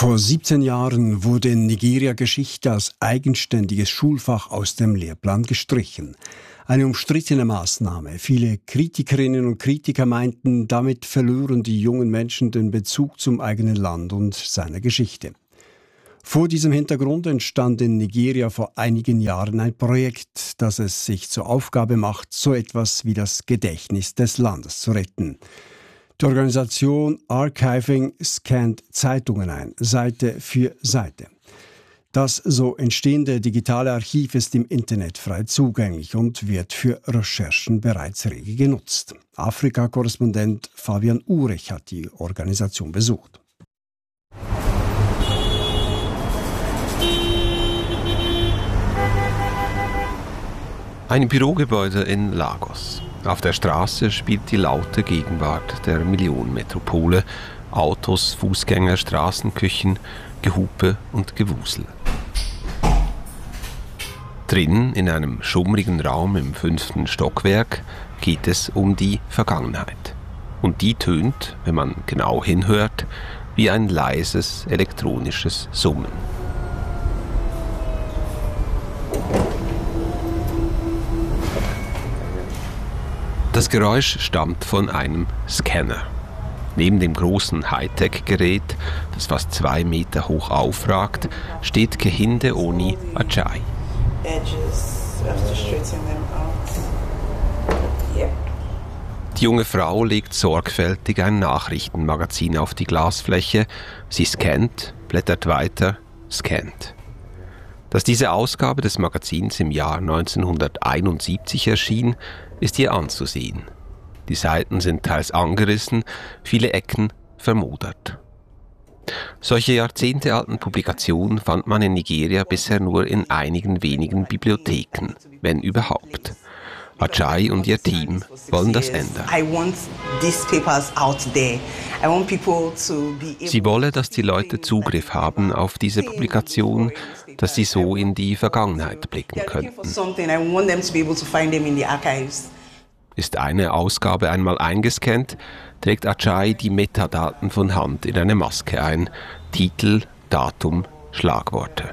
Vor 17 Jahren wurde in Nigeria Geschichte als eigenständiges Schulfach aus dem Lehrplan gestrichen. Eine umstrittene Maßnahme. Viele Kritikerinnen und Kritiker meinten, damit verlören die jungen Menschen den Bezug zum eigenen Land und seiner Geschichte. Vor diesem Hintergrund entstand in Nigeria vor einigen Jahren ein Projekt, das es sich zur Aufgabe macht, so etwas wie das Gedächtnis des Landes zu retten. Die Organisation Archiving scannt Zeitungen ein, Seite für Seite. Das so entstehende digitale Archiv ist im Internet frei zugänglich und wird für Recherchen bereits rege genutzt. Afrika-Korrespondent Fabian Urech hat die Organisation besucht. Ein Bürogebäude in Lagos. Auf der Straße spielt die laute Gegenwart der Millionenmetropole. Autos, Fußgänger, Straßenküchen, Gehupe und Gewusel. Drinnen, in einem schummrigen Raum im 5. Stockwerk, geht es um die Vergangenheit. Und die tönt, wenn man genau hinhört, wie ein leises elektronisches Summen. Das Geräusch stammt von einem Scanner. Neben dem großen Hightech-Gerät, das fast 2 Meter hoch aufragt, steht Kehinde Oni Ajayi. Die junge Frau legt sorgfältig ein Nachrichtenmagazin auf die Glasfläche. Sie scannt, blättert weiter, scannt. Dass diese Ausgabe des Magazins im Jahr 1971 erschien, ist ihr anzusehen. Die Seiten sind teils angerissen, viele Ecken vermodert. Solche jahrzehntealten Publikationen fand man in Nigeria bisher nur in einigen wenigen Bibliotheken, wenn überhaupt. Ajayi und ihr Team wollen das ändern. Sie wolle, dass die Leute Zugriff haben auf diese Publikation, dass sie so in die Vergangenheit blicken könnten. Ist eine Ausgabe einmal eingescannt, trägt Ajayi die Metadaten von Hand in eine Maske ein. Titel, Datum, Schlagworte.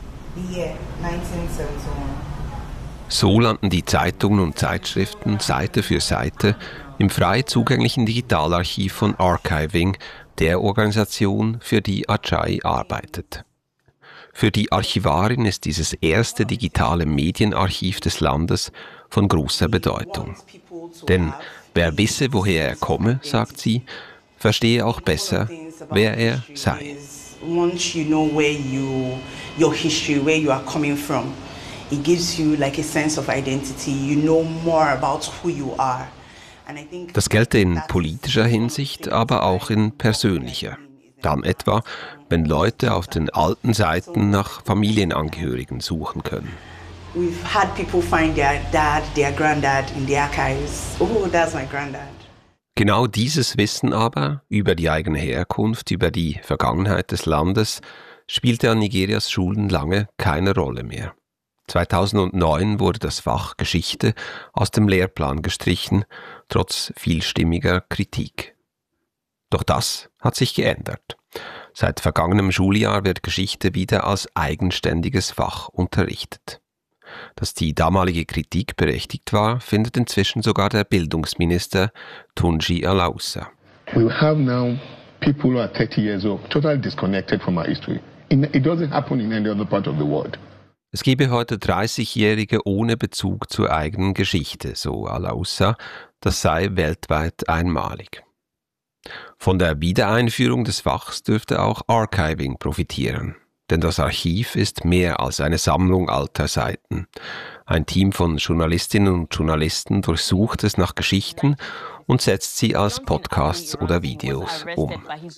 So landen die Zeitungen und Zeitschriften Seite für Seite im frei zugänglichen Digitalarchiv von Archiving, der Organisation, für die Ajayi arbeitet. Für die Archivarin ist dieses erste digitale Medienarchiv des Landes von großer Bedeutung. Denn wer wisse, woher er komme, sagt sie, verstehe auch besser, wer er sei. Once you know your history, where you are coming from, it gives you like a sense of identity. You know more about who you are. Das gelte in politischer Hinsicht, aber auch in persönlicher. Dann etwa, wenn Leute auf den alten Seiten nach Familienangehörigen suchen können. We've had people find their dad, their granddad in the archives. Oh, that's my granddad. Genau dieses Wissen aber über die eigene Herkunft, über die Vergangenheit des Landes, spielte an Nigerias Schulen lange keine Rolle mehr. 2009 wurde das Fach Geschichte aus dem Lehrplan gestrichen, trotz vielstimmiger Kritik. Doch das hat sich geändert. Seit vergangenem Schuljahr wird Geschichte wieder als eigenständiges Fach unterrichtet. Dass die damalige Kritik berechtigt war, findet inzwischen sogar der Bildungsminister Tunji Alausa. We have now people who are 30 years old, totally disconnected from our history. It doesn't happen in any other part of the world. Es gebe heute 30-Jährige ohne Bezug zur eigenen Geschichte, so Alausa. Das sei weltweit einmalig. Von der Wiedereinführung des Fachs dürfte auch Archiving profitieren. Denn das Archiv ist mehr als eine Sammlung alter Seiten. Ein Team von Journalistinnen und Journalisten durchsucht es nach Geschichten und setzt sie als Podcasts oder Videos um.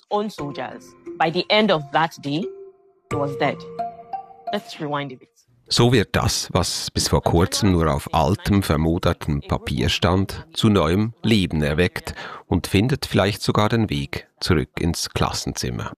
So wird das, was bis vor kurzem nur auf altem, vermodertem Papier stand, zu neuem Leben erweckt und findet vielleicht sogar den Weg zurück ins Klassenzimmer.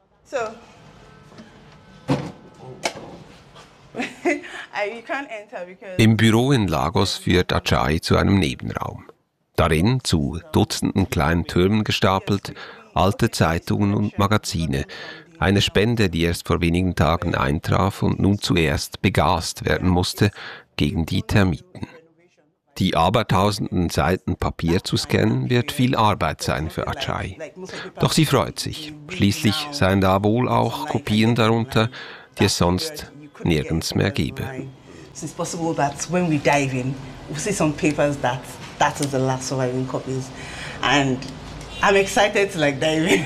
Im Büro in Lagos führt Ajayi zu einem Nebenraum. Darin, zu Dutzenden kleinen Türmen gestapelt, alte Zeitungen und Magazine, Eine Spende, die erst vor wenigen Tagen eintraf und nun zuerst begast werden musste gegen die Termiten. Die abertausenden Seiten Papier zu scannen, wird viel Arbeit sein für Achai. Doch sie freut sich. Schließlich seien da wohl auch Kopien darunter, die es sonst nirgends mehr gäbe. It's possible that when we dive in, we'll see some papers that is the last surviving copies. And I'm excited to dive in.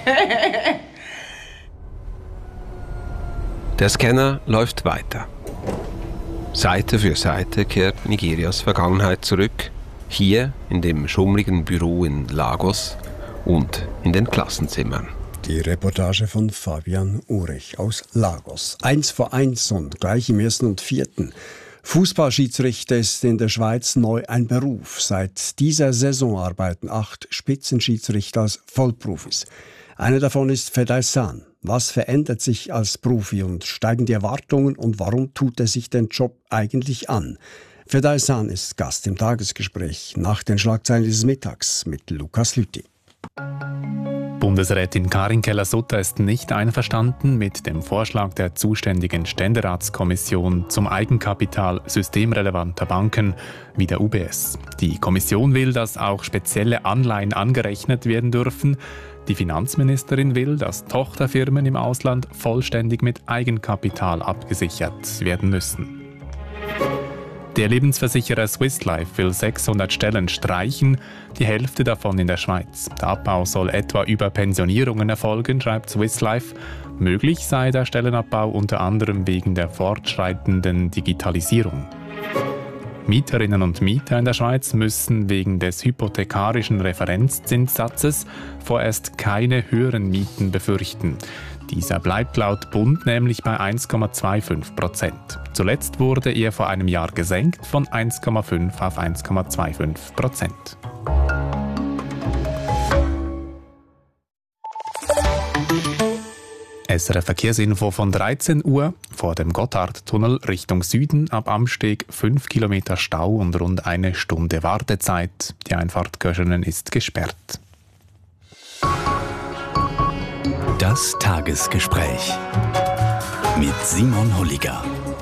Der Scanner läuft weiter. Seite für Seite kehrt Nigerias Vergangenheit zurück, hier in dem schummrigen Büro in Lagos und in den Klassenzimmern. Die Reportage von Fabian Urech aus Lagos. 1:1 und gleich im 1. und 4. Fußballschiedsrichter ist in der Schweiz neu ein Beruf. Seit dieser Saison arbeiten 8 Spitzenschiedsrichter als Vollprofis. Einer davon ist Fedai San. Was verändert sich als Profi und steigen die Erwartungen und warum tut er sich den Job eigentlich an? Fedai San ist Gast im Tagesgespräch nach den Schlagzeilen dieses Mittags mit Lukas Lüthi. Bundesrätin Karin Keller-Sutter ist nicht einverstanden mit dem Vorschlag der zuständigen Ständeratskommission zum Eigenkapital systemrelevanter Banken wie der UBS. Die Kommission will, dass auch spezielle Anleihen angerechnet werden dürfen. Die Finanzministerin will, dass Tochterfirmen im Ausland vollständig mit Eigenkapital abgesichert werden müssen. Der Lebensversicherer Swiss Life will 600 Stellen streichen, die Hälfte davon in der Schweiz. Der Abbau soll etwa über Pensionierungen erfolgen, schreibt Swiss Life. Möglich sei der Stellenabbau unter anderem wegen der fortschreitenden Digitalisierung. Mieterinnen und Mieter in der Schweiz müssen wegen des hypothekarischen Referenzzinssatzes vorerst keine höheren Mieten befürchten. Dieser bleibt laut Bund nämlich bei 1,25%. Zuletzt wurde er vor einem Jahr gesenkt von 1,5 auf 1,25%. SRF Verkehrsinfo von 13 Uhr. Vor dem Gotthardtunnel Richtung Süden ab Amsteg 5 Kilometer Stau und rund eine Stunde Wartezeit. Die Einfahrt Göschenen ist gesperrt. Das Tagesgespräch mit Simon Holliger.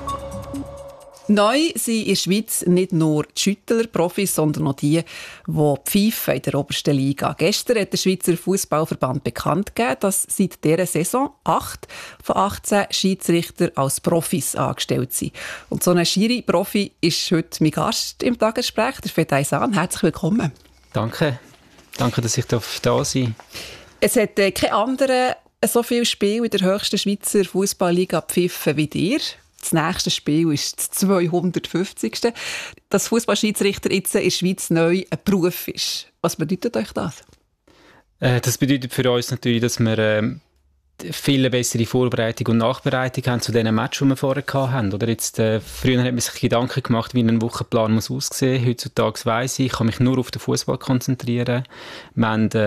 Neu sind in der Schweiz nicht nur die Schüttler-Profis, sondern auch die pfeifen in der obersten Liga. Gestern hat der Schweizer Fußballverband bekannt gegeben, dass seit dieser Saison 8 von 18 Schiedsrichter als Profis angestellt sind. Und so ein Schiri-Profi ist heute mein Gast im Tagesgespräch, der Fedai San. Herzlich willkommen. Danke, dass ich da sein darf. Es hat kein anderer so viel Spiel in der höchsten Schweizer Fußballliga gepfiffen wie dir. Das nächste Spiel ist das 250. Dass Fußballschiedsrichter jetzt in der Schweiz neu ein Beruf ist. Was bedeutet euch das? Das bedeutet für uns natürlich, dass wir viel bessere Vorbereitung und Nachbereitung haben zu den Matches, die wir vorher hatten. Oder jetzt, früher hat man sich Gedanken gemacht, wie ein Wochenplan muss aussehen. Heutzutage weiss ich kann mich nur auf den Fußball konzentrieren. Wir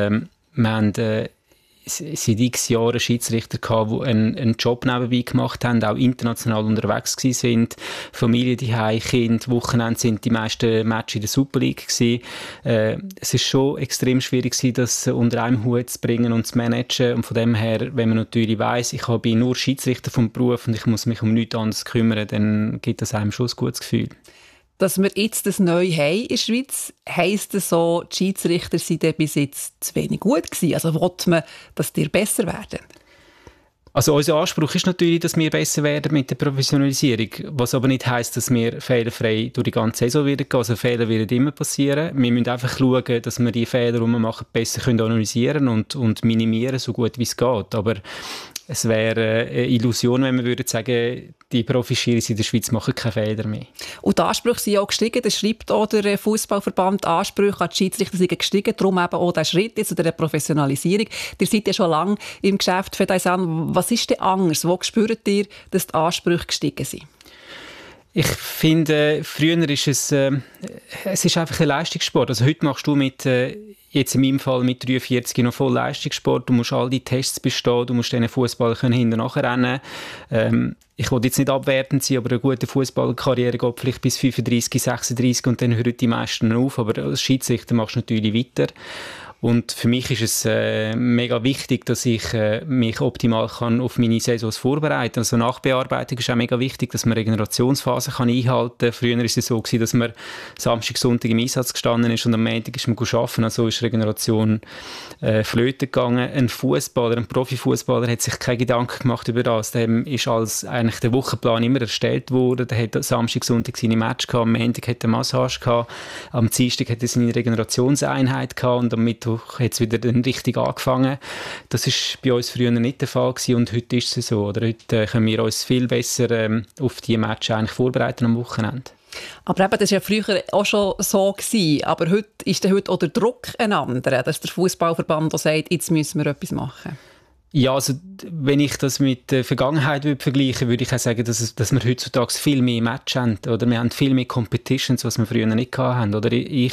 haben seit x Jahren Schiedsrichter gehabt, die einen Job nebenbei gemacht haben, auch international unterwegs waren, Familie daheim, Kinder, Wochenende sind die meisten Matches in der Super League gewesen. Es ist schon extrem schwierig gewesen, das unter einem Hut zu bringen und zu managen. Und von dem her, wenn man natürlich weiss, ich bin nur Schiedsrichter vom Beruf und ich muss mich um nichts anderes kümmern, dann gibt das einem schon ein gutes Gefühl. Dass wir jetzt das neu haben in der Schweiz, heisst das so, die Schiedsrichter sind bis jetzt zu wenig gut gewesen? Also will man, dass die besser werden? Also unser Anspruch ist natürlich, dass wir besser werden mit der Professionalisierung, was aber nicht heisst, dass wir fehlerfrei durch die ganze Saison werden gehen. Also Fehler werden immer passieren. Wir müssen einfach schauen, dass wir die Fehler, die wir machen, besser analysieren und minimieren, so gut wie es geht. Aber es wäre eine Illusion, wenn wir würden sagen, die Profischiris in der Schweiz machen keine Fehler mehr. Und die Ansprüche sind auch gestiegen. Das schreibt auch der Fußballverband. Ansprüche an die Schiedsrichter sind gestiegen. Darum eben auch der Schritt zu der Professionalisierung. Ihr seid ja schon lange im Geschäft. Fedai San, was ist denn anders? Wo spürt ihr, dass die Ansprüche gestiegen sind? Ich finde, früher ist es ist einfach ein Leistungssport. Also heute machst du jetzt in meinem Fall mit 43 noch voll Leistungssport. Du musst all die Tests bestehen, du musst diesen Fußball hinterher rennen. Ich will jetzt nicht abwertend sein, aber eine gute Fußballkarriere geht vielleicht bis 35, 36 und dann hören die meisten auf. Aber als Schiedsrichter machst du natürlich weiter. Und für mich ist es mega wichtig, dass ich mich optimal kann auf meine Saisons vorbereiten kann. Also Nachbearbeitung ist auch mega wichtig, dass man Regenerationsphasen kann einhalten kann. Früher war es so, dass man Samstag, Sonntag im Einsatz gestanden ist und am Montag ist man arbeiten. Also ist Regeneration flöten gegangen. Ein Fußballer, ein Profifußballer hat sich keine Gedanken gemacht über das. Dem ist eigentlich der Wochenplan immer erstellt worden. Der hat Samstag, Sonntag seine Match gehabt, am Montag hat er Massage gehabt, am Dienstag hat er seine Regenerationseinheit gehabt und am Mittwoch hat es wieder dann richtig angefangen. Das ist bei uns früher nicht der Fall gewesen und heute ist es so. Oder heute können wir uns viel besser auf die Match eigentlich vorbereiten am Wochenende. Aber eben, das war ja früher auch schon so gewesen. Aber heute ist heute auch der Druck ein anderer, dass der Fußballverband auch sagt, jetzt müssen wir etwas machen. Ja, also wenn ich das mit der Vergangenheit vergleiche, würde ich auch sagen, dass wir heutzutage viel mehr Matches haben. Oder wir haben viel mehr Competitions, was wir früher nicht hatten. Oder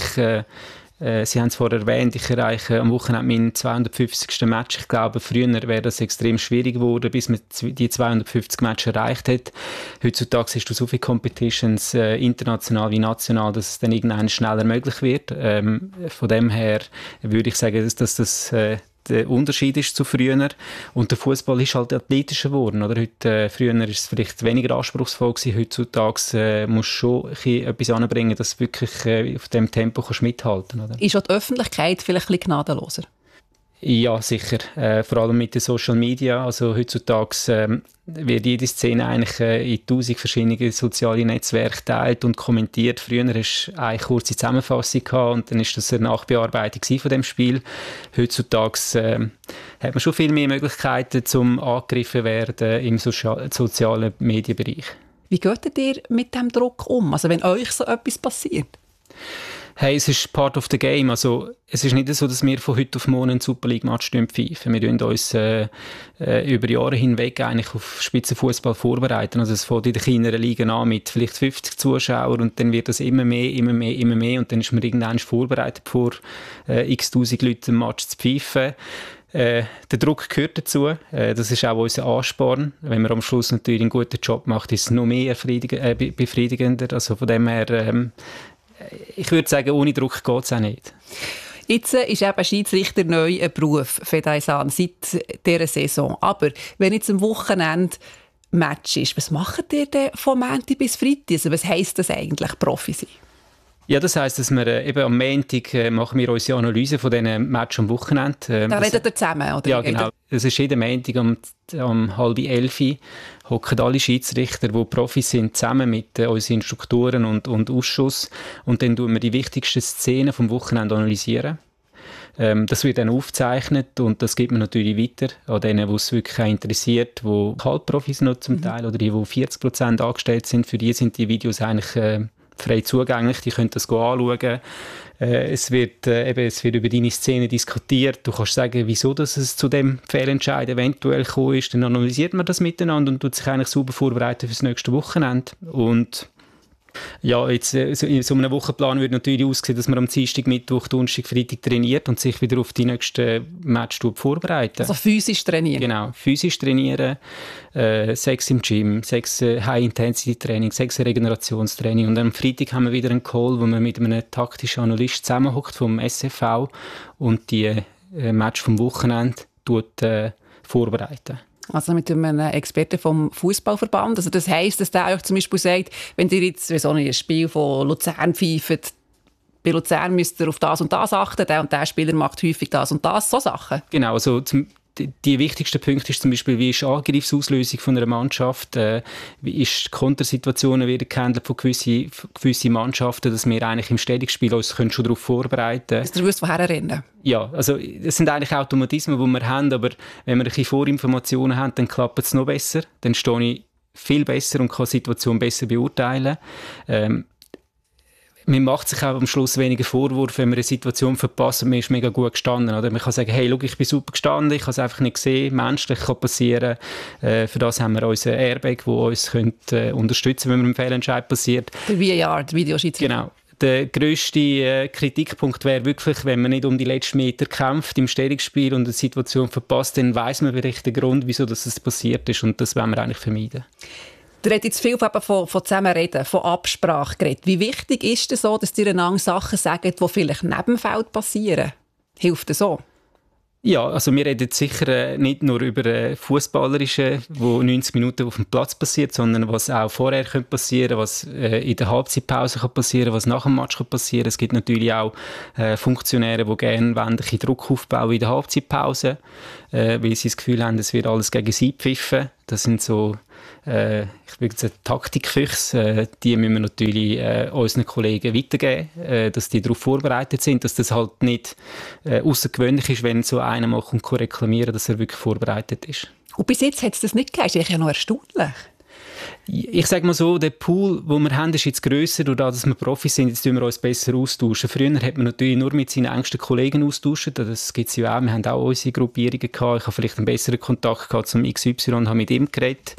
Sie haben es vorher erwähnt, ich erreiche am Wochenende meinen 250. Match. Ich glaube, früher wäre das extrem schwierig geworden, bis man die 250 Matches erreicht hat. Heutzutage hast du so viele Competitions, international wie national, dass es dann irgendwann schneller möglich wird. Von dem her würde ich sagen, dass das der Unterschied ist zu früher. Und der Fußball ist halt athletischer geworden. Oder? Früher war es vielleicht weniger anspruchsvoll gewesen. Heutzutage musst du schon etwas anbringen, dass du wirklich auf diesem Tempo mithalten kannst. Ist auch die Öffentlichkeit vielleicht ein bisschen gnadenloser? Ja, sicher. Vor allem mit den Social Media. Also heutzutage wird jede Szene eigentlich in 1000 verschiedene soziale Netzwerke geteilt und kommentiert. Früher hast du eine kurze Zusammenfassung gehabt und dann ist das eine Nachbearbeitung von dem Spiel. Heutzutage hat man schon viel mehr Möglichkeiten, zum angegriffen werden im sozialen Medienbereich. Wie geht ihr mit diesem Druck um? Also wenn euch so etwas passiert? Hey, es ist part of the game. Also, es ist nicht so, dass wir von heute auf morgen einen Super League-Match pfeifen. Wir tun uns über Jahre hinweg eigentlich auf Spitzenfußball vorbereiten. Also, es fängt in den kleineren Ligen an mit vielleicht 50 Zuschauern und dann wird das immer mehr und dann ist man irgendwann vorbereitet, vor x-tausend Leuten einen Match zu pfeifen. Der Druck gehört dazu. Das ist auch unser Ansporn. Wenn man am Schluss natürlich einen guten Job macht, ist es noch mehr befriedigender. Also von dem her, ich würde sagen, ohne Druck geht es auch nicht. Jetzt ist eben Schiedsrichter neu ein Beruf, Fedaysan, seit dieser Saison. Aber wenn jetzt am Wochenende Match ist, was macht ihr denn von Montag bis Freitag? Also was heisst das eigentlich, Profi sein? Ja, das heisst, dass wir eben am Montag machen wir unsere Analyse von diesen Match am Wochenende. Da redet ihr zusammen, oder? Ja, genau. Das ist jeden Montag um 10:30 hocken alle Schiedsrichter, die Profis sind, zusammen mit unseren Instruktoren und Ausschuss. Und dann tun wir die wichtigsten Szenen vom Wochenende analysieren. Das wird dann aufgezeichnet und das gibt man natürlich weiter an denen, die es wirklich interessiert, die Halbprofis noch zum Teil oder die 40% angestellt sind. Für die sind die Videos eigentlich frei zugänglich, die können das anschauen. Es wird über deine Szene diskutiert. Du kannst sagen, wieso dass es zu dem Fehlentscheid eventuell gekommen ist. Dann analysiert man das miteinander und tut sich eigentlich sauber vorbereiten für das nächste Wochenende. Und ja, jetzt in so einem Wochenplan würde natürlich aussehen, dass man am Dienstag, Mittwoch, Donnerstag, Freitag trainiert und sich wieder auf die nächsten Match vorbereitet. Also physisch trainieren? Genau, physisch trainieren, 6 im Gym, 6 High-Intensity-Training, 6 Regenerationstraining und am Freitag haben wir wieder einen Call, wo man mit einem taktischen Analyst zusammenhockt vom SFV und die Match vom Wochenende vorbereiten. Also mit einem Experten vom Fußballverband. Also das heisst, dass der euch zum Beispiel sagt, wenn ihr jetzt ein Spiel von Luzern pfeift, bei Luzern müsst ihr auf das und das achten, der und der Spieler macht häufig das und das, so Sachen. Genau, also die wichtigsten Punkte ist zum Beispiel, wie ist die Angriffsauslösung von einer Mannschaft, wie ist die Kontersituationen wieder gehandelt von gewissen Mannschaften, dass wir eigentlich im Stellungsspiel uns schon darauf vorbereiten können. Dass ihr wisst, woher rennen? Ja, also es sind eigentlich Automatismen, die wir haben, aber wenn wir ein bisschen Vorinformationen haben, dann klappt es noch besser, dann stehe ich viel besser und kann die Situation besser beurteilen. Man macht sich auch am Schluss weniger Vorwurf, wenn man eine Situation verpasst und man ist mega gut gestanden. Oder man kann sagen, hey, schau, ich bin super gestanden, ich habe es einfach nicht gesehen, menschlich kann passieren. Für das haben wir unseren Airbag, der uns unterstützen könnte, wenn ein Fehlentscheid passiert. Der VAR, der Videoschiedsrichter. Genau. Der grösste Kritikpunkt wäre wirklich, wenn man nicht um die letzten Meter kämpft im Stellungsspiel und eine Situation verpasst, dann weiss man wirklich den Grund, wieso das passiert ist und das wollen wir eigentlich vermeiden. Du redest jetzt viel von Zusammenreden, von Absprache geredet. Wie wichtig ist es so, dass ihr einander Sachen sagt, die vielleicht neben dem Feld passieren? Hilft das so? Ja, also wir reden sicher nicht nur über Fußballerische, wo 90 Minuten auf dem Platz passiert, sondern was auch vorher passieren könnte, was in der Halbzeitpause passieren kann, was nach dem Match passieren kann. Es gibt natürlich auch Funktionäre, die gerne ein bisschen Druck aufbauen in der Halbzeitpause, weil sie das Gefühl haben, es wird alles gegen sie pfiffen. Das sind so ich würde sagen, Taktikfüchse, die müssen wir natürlich unseren Kollegen weitergeben, dass die darauf vorbereitet sind, dass das halt nicht außergewöhnlich ist, wenn so einer mal reklamieren, dass er wirklich vorbereitet ist. Und bis jetzt hat es das nicht gegeben, das ist ja noch erstaunlich. Ich sage mal so, der Pool, den wir haben, ist jetzt grösser, dadurch, dass wir Profis sind, jetzt tun wir uns besser austauschen. Früher hat man natürlich nur mit seinen engsten Kollegen austauscht, das gibt es ja auch, wir haben auch unsere Gruppierungen gehabt, ich habe vielleicht einen besseren Kontakt gehabt zum XY und habe mit ihm geredet.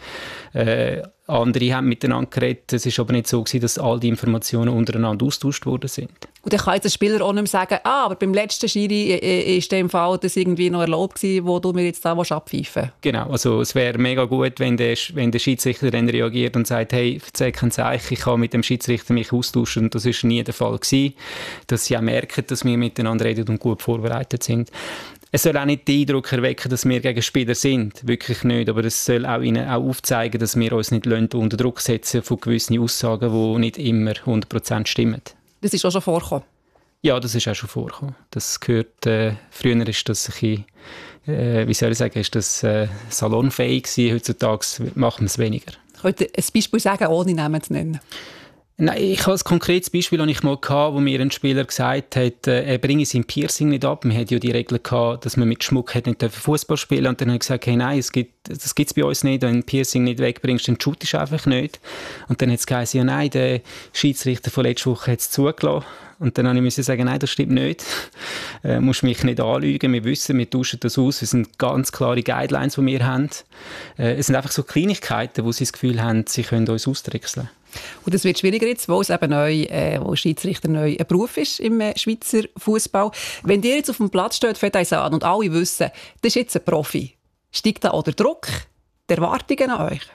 Andere haben miteinander geredet, es war aber nicht so gewesen, dass all die Informationen untereinander austauscht worden sind. Und dann kann jetzt der Spieler auch nicht mehr sagen, aber beim letzten Schiri ist dem Fall das irgendwie noch erlaubt gewesen, wo du mir jetzt da abpfeifen willst. Genau, also es wäre mega gut, wenn der Schiedsrichter dann reagiert und sagt, hey, erzähl kein Zeichen, ich kann mit dem Schiedsrichter mich austauschen, und das war nie der Fall gewesen, dass sie auch merken, dass wir miteinander reden und gut vorbereitet sind. Es soll auch nicht den Eindruck erwecken, dass wir gegen Spieler sind, wirklich nicht, aber es soll auch ihnen auch aufzeigen, dass wir uns nicht unter Druck setzen von gewissen Aussagen, die nicht immer 100% stimmen. Das ist auch schon vorgekommen? Ja, das ist auch schon vorgekommen. Das gehört, früher ist das ein bisschen, wie soll ich sagen, ist das salonfähig gewesen, heutzutage machen wir es weniger. Könnt ihr ein Beispiel sagen, ohne Namen zu nennen? Nein, ich habe ein konkretes Beispiel, das ich mal hatte, wo mir ein Spieler gesagt hat, er bringe sein Piercing nicht ab. Man hatte ja die Regel gehabt, dass man mit Schmuck nicht Fußball spielen darf. Und dann habe ich gesagt, hey, nein, das gibt es bei uns nicht. Wenn du ein Piercing nicht wegbringst, dann shootest du einfach nicht. Und dann hat es geheißen, ja nein, der Schiedsrichter von letzter Woche hat es zugelassen. Und dann musste ich sagen, nein, das stimmt nicht. Du musst mich nicht anlügen. Wir wissen, wir tauschen das aus. Es sind ganz klare Guidelines, die wir haben. Es sind einfach so Kleinigkeiten, wo sie das Gefühl haben, sie können uns ausdrechseln. Und das wird schwieriger jetzt, wo es eben wo Schiedsrichter neu ein Beruf ist im Schweizer Fußball. Wenn ihr jetzt auf dem Platz steht, Fedaisan, und alle wissen, das ist jetzt ein Profi, steigt da auch der Druck, die Erwartungen an euch?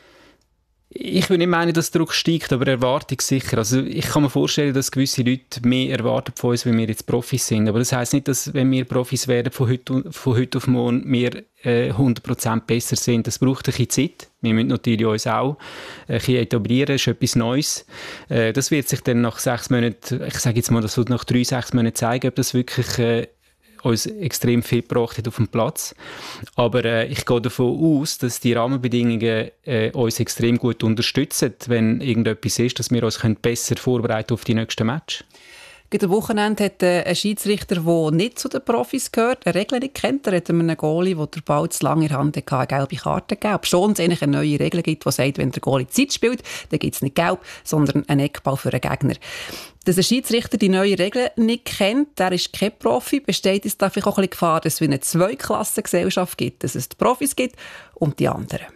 Ich würde nicht meinen, dass der Druck steigt, aber Erwartung sicher. Also ich kann mir vorstellen, dass gewisse Leute mehr erwarten von uns, wenn wir jetzt Profis sind. Aber das heisst nicht, dass, wenn wir Profis werden, von heute auf morgen wir 100% besser sind. Das braucht ein bisschen Zeit. Wir müssen natürlich uns auch ein bisschen etablieren. Das ist etwas Neues. Das wird sich dann nach 6 Monaten, ich sage jetzt mal, das wird nach 3-6 Monaten zeigen, ob das wirklich uns extrem viel gebracht hat auf dem Platz. Aber ich gehe davon aus, dass die Rahmenbedingungen uns extrem gut unterstützen, wenn irgendetwas ist, dass wir uns besser vorbereiten auf die nächsten Matches. Am Wochenende hat ein Schiedsrichter, der nicht zu den Profis gehört, eine Regel nicht kennt. Er hat einen Goalie, der den Ball zu lange in der Hand hatte, eine gelbe Karte gegeben. Obschon es eigentlich eine neue Regel gibt, die sagt, wenn der Goalie Zeit spielt, dann gibt es nicht gelb, sondern einen Eckball für einen Gegner. Dass ein Schiedsrichter die neue Regel nicht kennt, der ist kein Profi, besteht es dafür auch ein bisschen Gefahr, dass es eine Zweiklassengesellschaft gibt, dass es die Profis gibt und die anderen.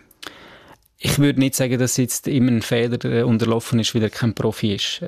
Ich würde nicht sagen, dass jetzt immer ein Fehler unterlaufen ist, weil er kein Profi ist.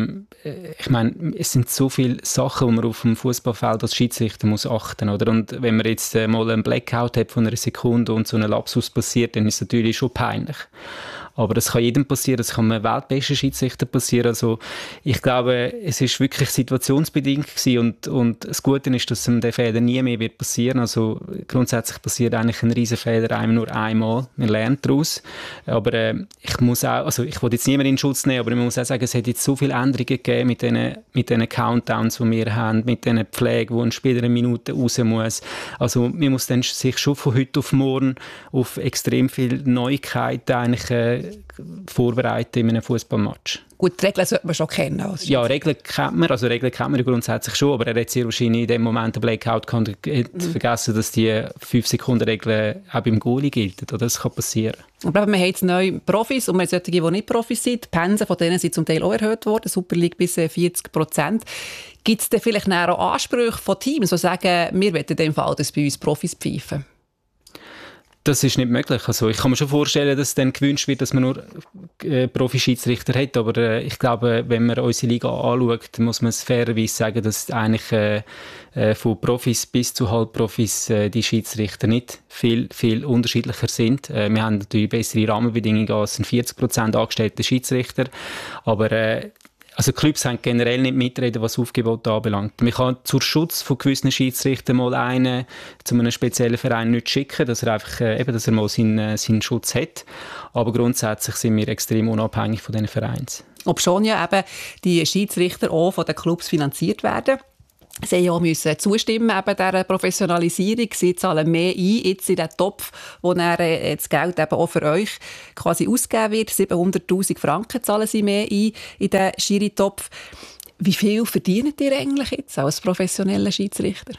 Ich meine, es sind so viele Sachen, die man auf dem Fußballfeld als Schiedsrichter muss achten, oder? Und wenn man jetzt mal einen Blackout hat von einer Sekunde und so ein Lapsus passiert, dann ist es natürlich schon peinlich. Aber das kann jedem passieren, das kann einem weltbesten Schiedsrichter passieren. Also ich glaube, es ist wirklich situationsbedingt gewesen und das Gute ist, dass der Fehler nie mehr wird passieren. Also grundsätzlich passiert eigentlich ein Riesenfehler einem nur einmal. Man lernt daraus. Aber ich muss auch, also ich will jetzt niemanden in Schutz nehmen, aber ich muss auch sagen, es hat jetzt so viele Änderungen gegeben mit diesen Countdowns, die wir haben, mit diesen Pflegen, wo ein Spieler eine Minute raus muss. Also man muss dann sich schon von heute auf morgen auf extrem viele Neuigkeiten eigentlich vorbereiten in einem Fußballmatch. Gut, die Regeln sollte man schon kennen. Also ja, Regeln kennt man grundsätzlich schon, aber er hat sehr wahrscheinlich in dem Moment einen Blackout gehabt und vergessen, dass die 5-Sekunden-Regel auch beim Goalie gilt. Oder? Das kann passieren. Aber wir haben jetzt neue Profis und wir haben solche, die nicht Profis sind. Die Pensen von denen sind zum Teil auch erhöht worden, Super League bis 40%. Gibt es denn vielleicht auch Ansprüche von Teams, die sagen, wir wollen in dem Fall, dass bei uns Profis pfeifen? Das ist nicht möglich. Also ich kann mir schon vorstellen, dass dann gewünscht wird, dass man nur Profi-Schiedsrichter hat. Aber ich glaube, wenn man unsere Liga anschaut, muss man es fairerweise sagen, dass eigentlich von Profis bis zu Halbprofis die Schiedsrichter nicht viel unterschiedlicher sind. Wir haben natürlich bessere Rahmenbedingungen als ein 40% angestellter Schiedsrichter. Aber Also Clubs haben generell nicht mitreden, was Aufgebot anbelangt. Man kann zur Schutz von gewissen Schiedsrichtern mal einen zu einem speziellen Verein nicht schicken, dass er einfach dass er mal seinen Schutz hat. Aber grundsätzlich sind wir extrem unabhängig von diesen Vereinen. Obschon ja eben die Schiedsrichter auch von den Clubs finanziert werden. Sie müssen zustimmen eben dieser Professionalisierung. Sie zahlen mehr ein jetzt in den Topf, wo dann das Geld eben auch für euch quasi ausgegeben wird. 700'000 Franken zahlen sie mehr ein in den Schiri-Topf. Wie viel verdient ihr eigentlich jetzt als professioneller Schiedsrichter?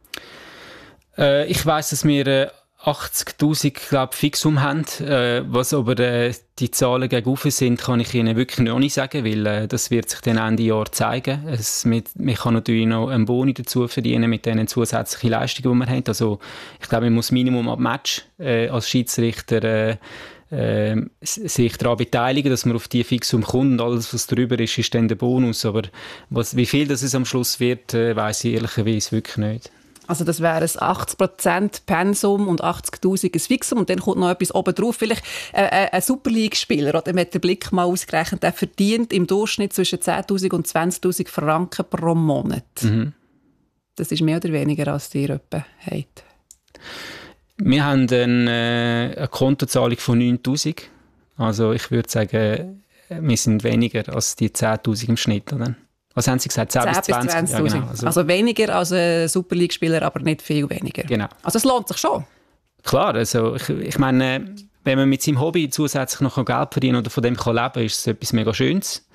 Ich weiss, dass wir 80'000 Fixum haben. Was aber die Zahlen gegenüber sind, kann ich Ihnen wirklich noch nicht sagen, weil das wird sich dann Ende Jahr zeigen. Man kann natürlich noch einen Boni dazu verdienen mit den zusätzlichen Leistungen, die man hat. Also ich glaube, man muss Minimum ab Match als Schiedsrichter sich daran beteiligen, dass man auf die Fixum kommt, und alles, was darüber ist, ist dann der Bonus. Aber wie viel das es am Schluss wird, weiss ich ehrlicherweise wirklich nicht. Also das wäre ein 80% Pensum und 80'000 ein Fixum und dann kommt noch etwas oben drauf. Vielleicht ein Super League-Spieler, oder mit der Blick mal ausgerechnet, der verdient im Durchschnitt zwischen 10'000 und 20'000 Franken pro Monat. Mhm. Das ist mehr oder weniger, als ihr etwa habt. Wir haben eine Kontozahlung von 9'000. Also ich würde sagen, wir sind weniger als die 10'000 im Schnitt, oder? Was haben Sie gesagt? 10 bis 20'000? Ja, genau. Also weniger als ein Super League-Spieler, aber nicht viel weniger. Genau. Also es lohnt sich schon. Klar, also ich meine, wenn man mit seinem Hobby zusätzlich noch Geld verdienen oder von dem kann leben, ist es etwas mega Schönes.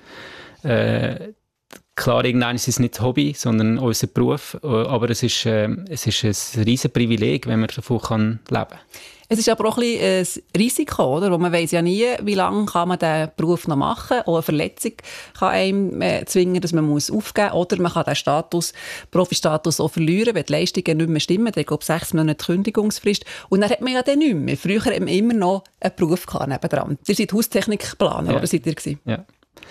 Klar, irgendwann ist es nicht das Hobby, sondern unser Beruf, aber es ist ein riesen Privileg, wenn man davon leben kann. Es ist aber auch ein bisschen ein Risiko, oder? Wo man weiss ja nie, wie lange kann man diesen Beruf noch machen. Auch eine Verletzung kann einem zwingen, dass man aufgeben muss. Oder man kann den Profi-Status auch verlieren, wenn die Leistungen nicht mehr stimmen. Dann glaube ich 6 Monate Kündigungsfrist. Und dann hat man ja dann nicht mehr. Früher hat man immer noch einen Beruf nebendran. Ihr seid Haustechnikplaner, oder seid ihr gewesen? Ja.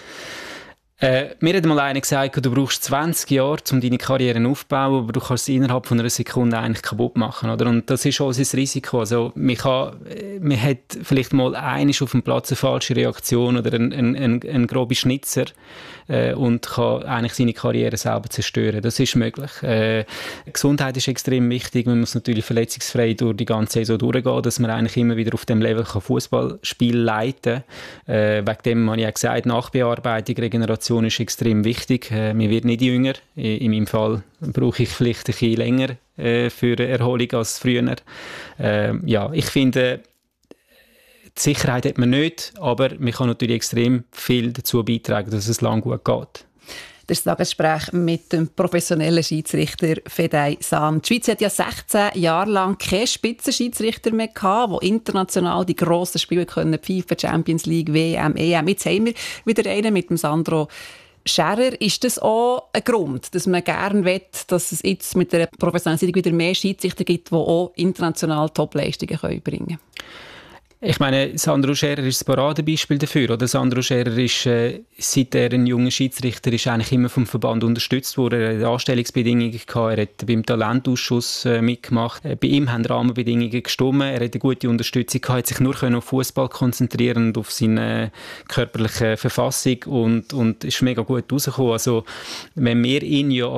Mir hat mal einer gesagt, du brauchst 20 Jahre, um deine Karriere aufzubauen, aber du kannst sie innerhalb von einer Sekunde eigentlich kaputt machen. Oder? Und das ist auch unser Risiko. Also, man hat vielleicht mal einmal auf dem Platz eine falsche Reaktion oder einen groben Schnitzer und kann eigentlich seine Karriere selber zerstören. Das ist möglich. Gesundheit ist extrem wichtig. Man muss natürlich verletzungsfrei durch die ganze Saison durchgehen, dass man eigentlich immer wieder auf dem Level Fußballspiel leiten kann. Wegen dem habe ich auch gesagt, Nachbearbeitung, Regeneration ist extrem wichtig. Man wird nicht jünger. In meinem Fall brauche ich vielleicht ein bisschen länger für Erholung als früher. Ich finde, die Sicherheit hat man nicht, aber man kann natürlich extrem viel dazu beitragen, dass es lang gut geht. Das Tagesgespräch mit dem professionellen Schiedsrichter Fedai San. Die Schweiz hat ja 16 Jahre lang keinen Spitzenschiedsrichter mehr gehabt, die international die grossen Spiele können, FIFA, Champions League, WM, EM. Jetzt haben wir wieder einen mit dem Sandro Scherer. Ist das auch ein Grund, dass man gerne will, dass es jetzt mit der Professionalisierung wieder mehr Schiedsrichter gibt, die auch international Top-Leistungen bringen können? Ich meine, Sandro Scherer ist das Paradebeispiel dafür. Oder? Sandro Scherer ist, seit er ein junger Schiedsrichter ist, eigentlich immer vom Verband unterstützt worden. Er hat Anstellungsbedingungen gehabt, er hat beim Talentausschuss mitgemacht. Bei ihm haben Rahmenbedingungen gestimmt. Er hat eine gute Unterstützung gehabt, hat sich nur auf Fußball konzentrieren und auf seine körperliche Verfassung und ist mega gut rausgekommen. Also, wenn wir ihn ja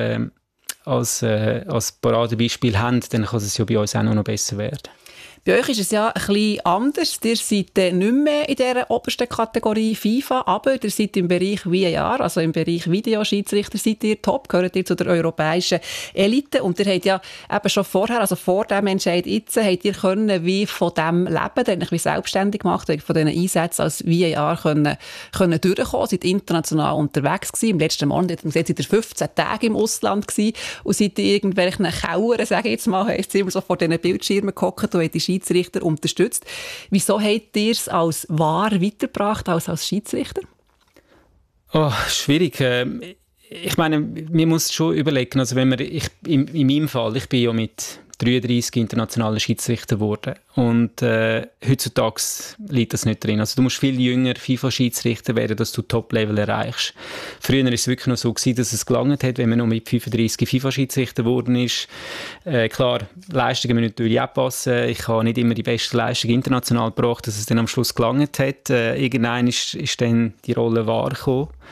als Paradebeispiel haben, dann kann es ja bei uns auch noch besser werden. Bei euch ist es ja ein bisschen anders. Ihr seid nicht mehr in dieser obersten Kategorie FIFA, aber ihr seid im Bereich VAR, also im Bereich Videoschiedsrichter, seid ihr top, gehört ihr zu der europäischen Elite. Und ihr habt ja eben schon vorher, also vor diesem Entscheid jetzt, habt ihr können wie von dem leben, ihr habt euch selbstständig gemacht, von diesen Einsätzen als VAR können durchkommen, seid international unterwegs gewesen. Im letzten Monat seid ihr 15 Tage im Ausland gewesen und seid in irgendwelchen Kauern, sage ich jetzt mal, heisst es immer so, vor diesen Bildschirmen gehockt und habt die Schiedsrichter unterstützt. Wieso habt ihr es als VAR weitergebracht als Schiedsrichter? Oh, schwierig. Ich meine, man muss schon überlegen, also wenn in meinem Fall, ich bin ja mit 33 internationalen Schiedsrichter geworden und heutzutage liegt das nicht drin. Also du musst viel jünger FIFA-Schiedsrichter werden, dass du Top-Level erreichst. Früher war es wirklich noch so gewesen, dass es gelangt hat, wenn man noch mit 35 FIFA-Schiedsrichter geworden ist. Klar, Leistungen müssen natürlich auch passen. Ich habe nicht immer die beste Leistung international gebracht, dass es dann am Schluss gelangt hat. Irgendwann ist dann die Rolle wahr gekommen.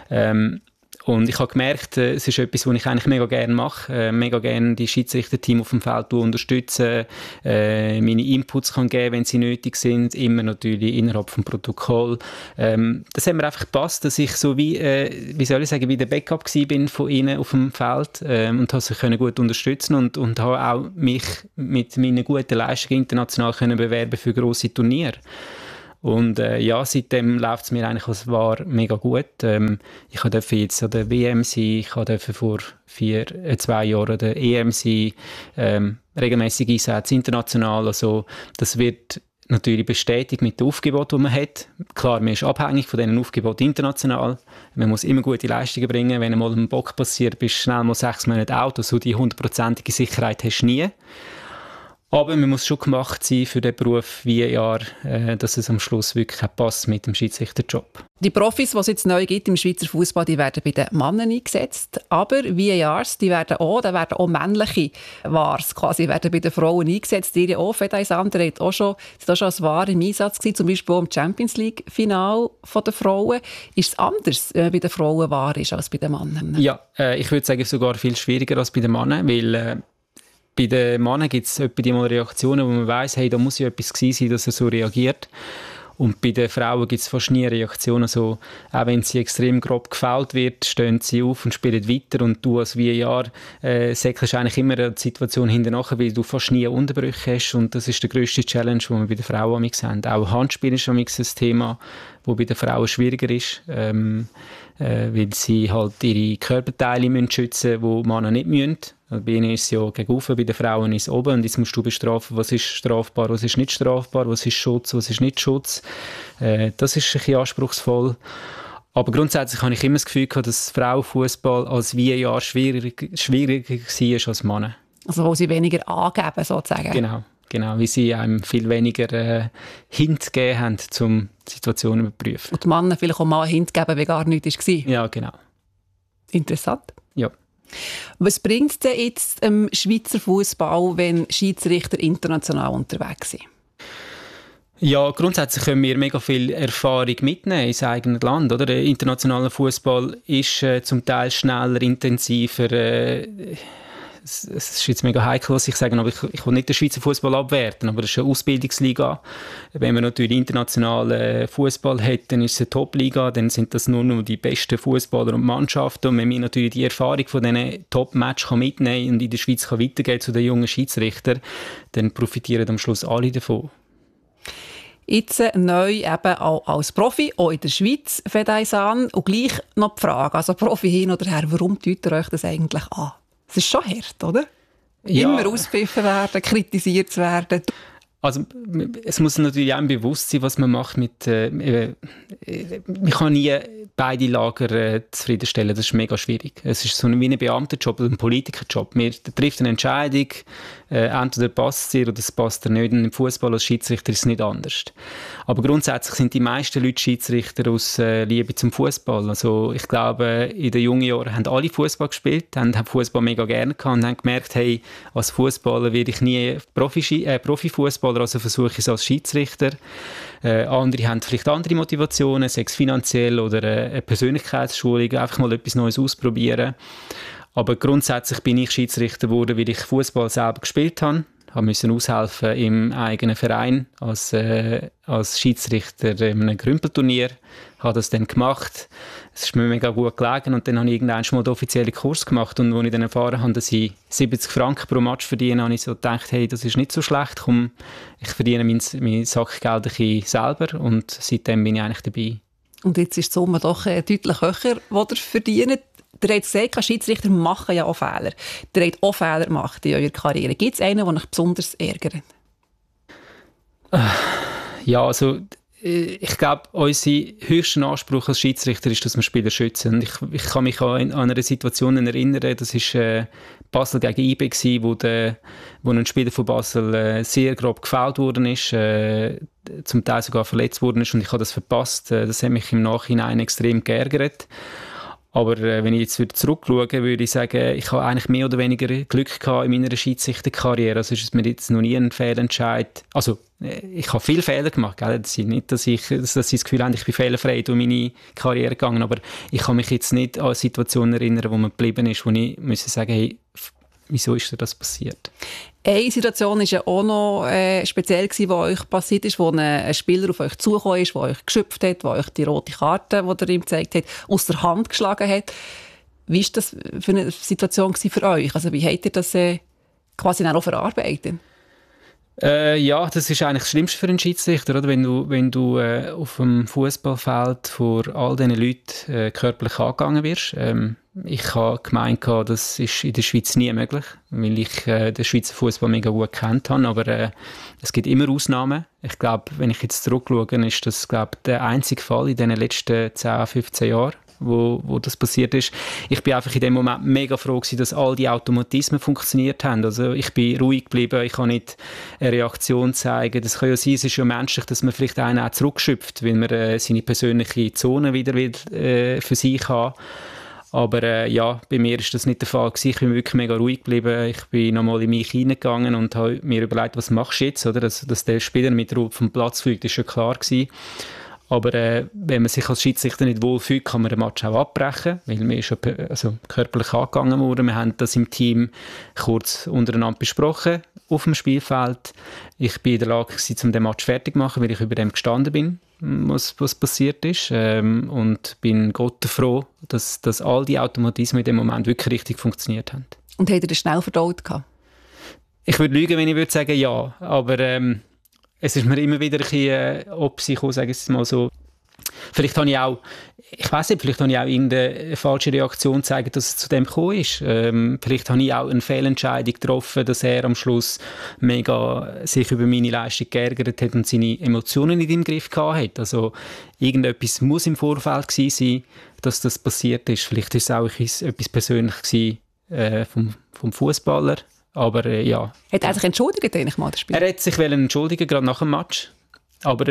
Und ich habe gemerkt, es ist etwas, was ich eigentlich mega gerne mache. Mega gerne die Schiedsrichterteam auf dem Feld unterstützen, meine Inputs kann geben, wenn sie nötig sind, immer natürlich innerhalb vom Protokoll. Das hat mir einfach gepasst, dass ich so wie der Backup bin von ihnen auf dem Feld und habe sie gut unterstützen und habe auch mich mit meinen guten Leistungen international können bewerben für grosse Turniere. Und seitdem läuft es mir eigentlich als wahr mega gut. Ich durfte jetzt an der WM sein, ich durfte vor 2 Jahren an der EM sein, regelmäßige Einsätze international. Also, das wird natürlich bestätigt mit dem Aufgebot, das man hat. Klar, man ist abhängig von diesen Aufgeboten international. Man muss immer gute Leistungen bringen. Wenn einmal ein Bock passiert, bist du schnell mal 6 Monate out. Also die 100%ige Sicherheit hast du nie. Aber man muss schon gemacht sein für den Beruf VAR, dass es am Schluss wirklich auch passt mit dem Schiedsrichterjob. Die Profis, die es jetzt neu gibt im Schweizer Fußball, die werden bei den Männern eingesetzt. Aber VARs, da werden auch männliche VARs quasi werden bei den Frauen eingesetzt. Ihre Fedaisander hat auch schon als VAR im Einsatz gewesen, zum Beispiel im Champions League-Final der Frauen. Ist es anders, wenn bei den Frauen VAR ist als bei den Männern? Ja, ich würde sagen, sogar viel schwieriger als bei den Männern, weil bei den Männern gibt es etwa die mal Reaktionen, wo man weiss, hey, da muss ja etwas gewesen sein, dass er so reagiert. Und bei den Frauen gibt es fast nie Reaktionen. So, auch wenn sie extrem grob gefoult wird, stehen sie auf und spielen weiter. Und du als VAR säckelst eigentlich immer die Situation hinterher, weil du fast nie Unterbrüche hast. Und das ist der grösste Challenge, den wir bei den Frauen haben. Auch Handspiel ist ein Thema, das bei den Frauen schwieriger ist. Weil sie halt ihre Körperteile schützen müssen, die Männer nicht müssen. Bei ihnen ist es ja gegenüber, bei den Frauen ist es oben. Und jetzt musst du bestrafen, was ist strafbar, was ist nicht strafbar, was ist Schutz, was ist nicht Schutz. Das ist ein bisschen anspruchsvoll. Aber grundsätzlich habe ich immer das Gefühl gehabt, dass Frauenfußball als VAR schwieriger war als Männer. Also wo sie weniger angeben, sozusagen. Genau, weil sie einem viel weniger Hint gegeben haben, um Situationen zu überprüfen. Und die Männer vielleicht auch mal einen Hint geben, wenn gar nichts war. Ja, genau. Interessant. Ja. Was bringt es denn jetzt im Schweizer Fußball, wenn Schiedsrichter international unterwegs sind? Ja, grundsätzlich können wir mega viel Erfahrung mitnehmen ins eigene Land. Oder? Der internationale Fußball ist zum Teil schneller, intensiver. Es ist jetzt mega heikel, was ich sage, aber ich will nicht den Schweizer Fußball abwerten, aber es ist eine Ausbildungsliga. Wenn man natürlich internationalen Fußball hat, dann ist es eine Top-Liga, dann sind das nur die besten Fußballer und Mannschaften. Und wenn man natürlich die Erfahrung von diesen Top-Matches mitnehmen und in der Schweiz weitergehen zu den jungen Schiedsrichtern, dann profitieren am Schluss alle davon. Jetzt neu eben auch als Profi, auch in der Schweiz, Fedaisan. Und gleich noch die Frage, also Profi hin oder her, warum tut ihr euch das eigentlich an? Es ist schon hart, oder? Ja. Immer auspfiffen werden, kritisiert zu werden. Also es muss natürlich auch bewusst sein, was man macht mit... man kann nie beide Lager zufriedenstellen, das ist mega schwierig. Es ist so wie ein Beamtenjob oder ein Politikerjob. Man trifft eine Entscheidung, entweder passt es dir oder es passt dir nicht. Und im Fußball als Schiedsrichter ist es nicht anders. Aber grundsätzlich sind die meisten Leute Schiedsrichter aus Liebe zum Fußball. Also ich glaube, in den jungen Jahren haben alle Fußball gespielt, haben Fußball mega gerne gehabt und haben gemerkt, hey, als Fußballer werde ich nie Profifußballer, also versuche ich es als Schiedsrichter. Andere haben vielleicht andere Motivationen, sei es finanziell oder eine Persönlichkeitsschulung, einfach mal etwas Neues ausprobieren. Aber grundsätzlich bin ich Schiedsrichter geworden, weil ich Fußball selber gespielt habe. Ich musste aushelfen im eigenen Verein als Schiedsrichter in einem Grümpelturnier. Ich habe das dann gemacht. Es ist mir mega gut gelegen und dann habe ich irgendwann schon mal den offiziellen Kurs gemacht und als ich dann erfahren habe, dass ich 70 Franken pro Match verdiene, habe ich so gedacht, hey, das ist nicht so schlecht, komm, ich verdiene mein Sackgeld selber und seitdem bin ich eigentlich dabei. Und jetzt ist die Summe doch deutlich höher, die ihr verdient. Ihr habt gesagt, Schiedsrichter machen ja auch Fehler. Ihr habt auch Fehler gemacht in eurer Karriere. Gibt es einen, der euch besonders ärgert? Ja, also ich glaube, unser höchster Anspruch als Schiedsrichter ist, dass wir Spieler schützen. Ich kann mich an eine Situation erinnern, das war Basel gegen IB, wo ein Spieler von Basel sehr grob gefoult worden ist, zum Teil sogar verletzt worden ist und ich habe das verpasst. Das hat mich im Nachhinein extrem geärgert. Aber wenn ich jetzt wieder zurückschaue, würde ich sagen, ich habe eigentlich mehr oder weniger Glück gehabt in meiner Schiedsrichterkarriere. Also ist mir jetzt noch nie ein Fehlentscheid. Also ich habe viele Fehler gemacht, gell? Das ist nicht, dass ich das Gefühl habe, ich bin fehlerfrei durch meine Karriere gegangen. Aber ich kann mich jetzt nicht an Situationen erinnern, wo man geblieben ist, wo ich muss sagen, hey, wieso ist das passiert? Eine Situation war ja auch noch speziell, die euch passiert ist, wo ein Spieler auf euch zugekommen ist, der euch geschöpft hat, der euch die rote Karte, die er ihm gezeigt hat, aus der Hand geschlagen hat. Wie war das für eine Situation für euch? Also wie habt ihr das quasi dann auch verarbeitet? Ja, das ist eigentlich das Schlimmste für einen Schiedsrichter, oder? Wenn du auf dem Fußballfeld vor all diesen Leuten körperlich angegangen wirst. Ich habe gemeint, das ist in der Schweiz nie möglich, weil ich den Schweizer Fußball mega gut kennt habe. Aber es gibt immer Ausnahmen. Ich glaube, wenn ich jetzt zurückschaue, ist das der einzige Fall in den letzten 10, 15 Jahren, wo das passiert ist. Ich bin einfach in dem Moment mega froh gewesen, dass all die Automatismen funktioniert haben. Also ich bin ruhig geblieben, ich kann nicht eine Reaktion zeigen. Das kann ja sein, es ist ja menschlich, dass man vielleicht einen auch zurückschöpft, weil man seine persönliche Zone wieder für sich hat. Aber ja, bei mir ist das nicht der Fall gewesen. Ich bin wirklich mega ruhig geblieben. Ich bin nochmal in mich hineingegangen und habe mir überlegt, was machst du jetzt? Oder? Dass der Spieler mit Ruhe vom Platz fliegt, ist schon klar gewesen. Aber wenn man sich als Schiedsrichter nicht wohlfühlt, kann man den Match auch abbrechen, weil man ist schon körperlich angegangen wurde. Wir haben das im Team kurz untereinander besprochen auf dem Spielfeld. Ich bin in der Lage gewesen, um den Match fertig zu machen, weil ich über dem gestanden bin, was passiert ist. Und bin Gott froh, dass all die Automatismen in dem Moment wirklich richtig funktioniert haben. Und habt ihr das schnell verdaut gehabt? Ich würde lügen, wenn ich würde sagen ja, aber es ist mir immer wieder ein bisschen ob sich sagen wir mal so. Vielleicht habe ich auch, irgendeine falsche Reaktion gezeigt, dass es zu dem gekommen ist. Vielleicht habe ich auch eine Fehlentscheidung getroffen, dass er am Schluss mega sich über meine Leistung geärgert hat und seine Emotionen nicht im Griff gehabt hat. Also irgendetwas muss im Vorfeld gewesen sein, dass das passiert ist. Vielleicht ist es auch etwas Persönliches vom Fußballer. Aber ja. Hat er sich entschuldigt, eigentlich mal, das Spiel? Er hat sich entschuldigen, gerade nach dem Match. Aber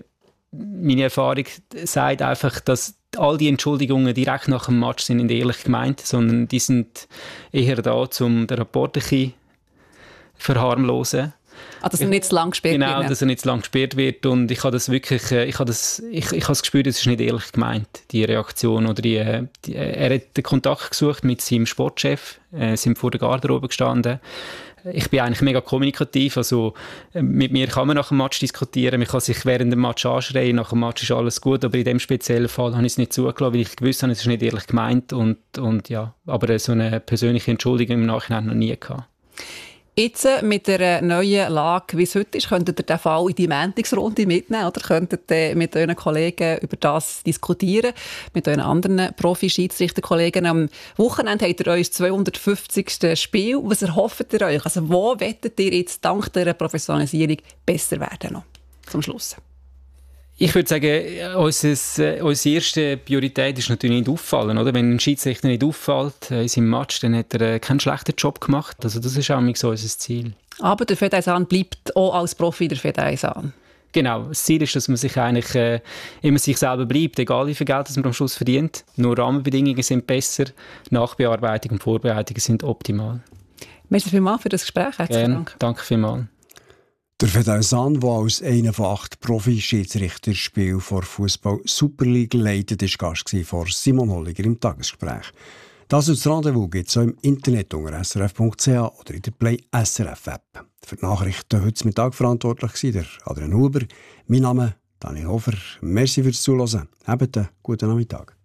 meine Erfahrung sagt einfach, dass all die Entschuldigungen direkt nach dem Match sind nicht ehrlich gemeint, sondern die sind eher da, um den Reporter zu verharmlosen. Dass er nicht zu lang gesperrt wird. Genau, dass er nicht zu lang gesperrt wird. Und ich habe das wirklich, ich habe das Gespür, das ist nicht ehrlich gemeint, die Reaktion. Oder er hat den Kontakt gesucht mit seinem Sportchef, sind vor der Garderobe gestanden. Ich bin eigentlich mega kommunikativ, also mit mir kann man nach dem Match diskutieren, man kann sich während dem Match anschreien, nach dem Match ist alles gut, aber in dem speziellen Fall habe ich es nicht zugelassen, weil ich gewusst habe, es ist nicht ehrlich gemeint und ja, aber so eine persönliche Entschuldigung im Nachhinein noch nie gehabt. Jetzt mit der neuen Lage, wie es heute ist, könntet ihr den Fall in die Mäntigsrunde mitnehmen oder könntet ihr mit euren Kollegen über das diskutieren, mit euren anderen Profi-Schiedsrichterkollegen. Am Wochenende habt ihr euer 250. Spiel. Was erhofft ihr euch? Also wo wettet ihr jetzt dank dieser Professionalisierung besser werden noch zum Schluss? Ich würde sagen, unsere erste Priorität ist natürlich nicht auffallen. Oder? Wenn ein Schiedsrichter nicht auffällt in seinem Match, dann hat er keinen schlechten Job gemacht. Also das ist auch so unser Ziel. Aber der Fedaysan bleibt auch als Profi der Fedaysan. Genau. Das Ziel ist, dass man sich eigentlich immer sich selber bleibt, egal wie viel Geld man am Schluss verdient. Nur Rahmenbedingungen sind besser, Nachbearbeitung und Vorbereitung sind optimal. Merci vielmals für das Gespräch. Danke vielmals. Der Fedaysan, der als einer von 8 Profi-Schiedsrichterspielen vor Fußball Super League leitet, war Gast von Simon Holliger im Tagesgespräch. Das Rendezvous gibt es auch im Internet unter srf.ch oder in der Play SRF App. Für die Nachrichten heute Mittag verantwortlich war der Adrian Huber. Mein Name ist Daniel Hofer. Merci fürs Zuhören. Habt einen guten Nachmittag.